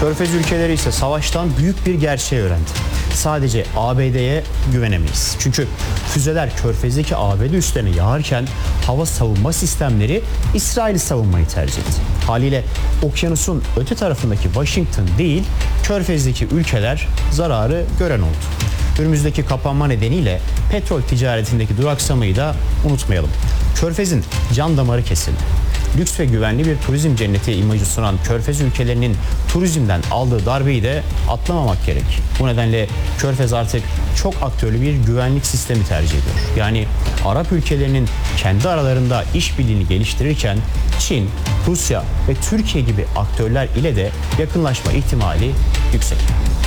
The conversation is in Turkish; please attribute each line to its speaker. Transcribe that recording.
Speaker 1: Körfez ülkeleri ise savaştan büyük bir gerçeği öğrendi. Sadece ABD'ye güvenemeyiz. Çünkü füzeler Körfez'deki ABD üslerine yağarken hava savunma sistemleri İsrail'i savunmayı tercih etti. Haliyle okyanusun öte tarafındaki Washington değil, Körfez'deki ülkeler zararı gören oldu. Önümüzdeki kapanma nedeniyle petrol ticaretindeki duraksamayı da unutmayalım. Körfez'in can damarı kesildi. Lüks ve güvenli bir turizm cenneti imajı sunan Körfez ülkelerinin turizmden aldığı darbeyi de atlamamak gerek. Bu nedenle Körfez artık çok aktörlü bir güvenlik sistemi tercih ediyor. Yani Arap ülkelerinin kendi aralarında işbirliğini geliştirirken Çin, Rusya ve Türkiye gibi aktörler ile de yakınlaşma ihtimali yüksek.